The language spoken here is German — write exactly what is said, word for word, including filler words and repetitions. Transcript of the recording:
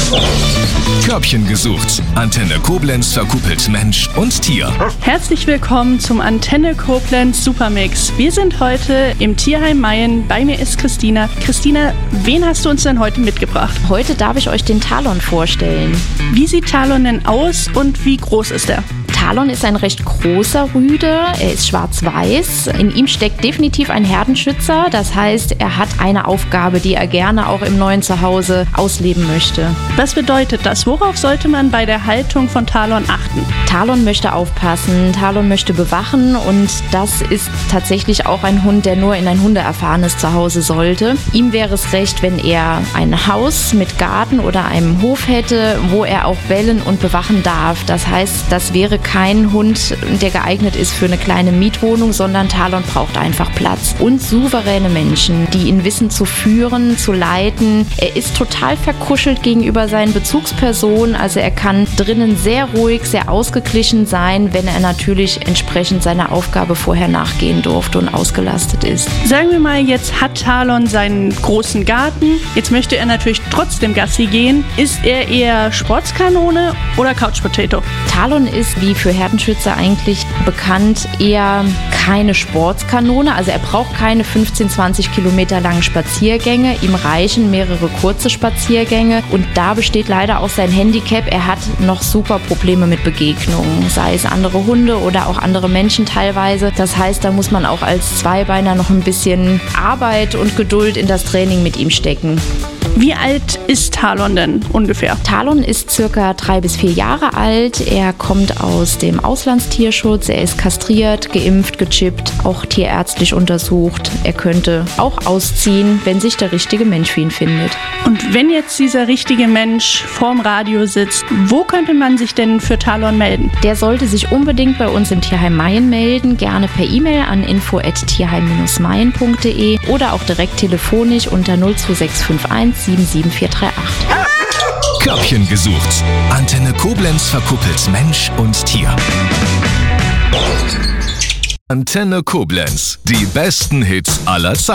Körbchen gesucht. Antenne Koblenz verkuppelt Mensch und Tier. Herzlich willkommen zum Antenne Koblenz Supermix. Wir sind heute im Tierheim Mayen. Bei mir ist Christina. Christina, wen hast du uns denn heute mitgebracht? Heute darf ich euch den Talon vorstellen. Wie sieht Talon denn aus und wie groß ist er? Talon ist ein recht großer Rüde, er ist schwarz-weiß. In ihm steckt definitiv ein Herdenschützer, das heißt, er hat eine Aufgabe, die er gerne auch im neuen Zuhause ausleben möchte. Was bedeutet das? Worauf sollte man bei der Haltung von Talon achten? Talon möchte aufpassen, Talon möchte bewachen und das ist tatsächlich auch ein Hund, der nur in ein hundeerfahrenes Zuhause sollte. Ihm wäre es recht, wenn er ein Haus mit Garten oder einem Hof hätte, wo er auch bellen und bewachen darf. Das heißt, das wäre kein Hund, der geeignet ist für eine kleine Mietwohnung, sondern Talon braucht einfach Platz und souveräne Menschen, die ihn wissen zu führen, zu leiten. Er ist total verkuschelt gegenüber seinen Bezugspersonen, also er kann drinnen sehr ruhig, sehr ausgeglichen sein, wenn er natürlich entsprechend seiner Aufgabe vorher nachgehen durfte und ausgelastet ist. Sagen wir mal, jetzt hat Talon seinen großen Garten, jetzt möchte er natürlich trotzdem Gassi gehen. Ist er eher Sportskanone oder Couch Potato? Talon ist wie für Herdenschützer eigentlich bekannt eher keine Sportskanone, also er braucht keine fünfzehn, zwanzig Kilometer langen Spaziergänge, ihm reichen mehrere kurze Spaziergänge und da besteht leider auch sein Handicap, er hat noch super Probleme mit Begegnungen, sei es andere Hunde oder auch andere Menschen teilweise, das heißt, da muss man auch als Zweibeiner noch ein bisschen Arbeit und Geduld in das Training mit ihm stecken. Wie alt ist Talon denn ungefähr? Talon ist circa drei bis vier Jahre alt. Er kommt aus dem Auslandstierschutz. Er ist kastriert, geimpft, gechippt, auch tierärztlich untersucht. Er könnte auch ausziehen, wenn sich der richtige Mensch für ihn findet. Und wenn jetzt dieser richtige Mensch vorm Radio sitzt, wo könnte man sich denn für Talon melden? Der sollte sich unbedingt bei uns im Tierheim Mayen melden, gerne per E-Mail an info at tierheim dash mayen punkt de oder auch direkt telefonisch unter null zwei sechs fünf eins sieben sieben vier drei acht. Körbchen gesucht. Antenne Koblenz verkuppelt Mensch und Tier. Antenne Koblenz. Die besten Hits aller Zeiten.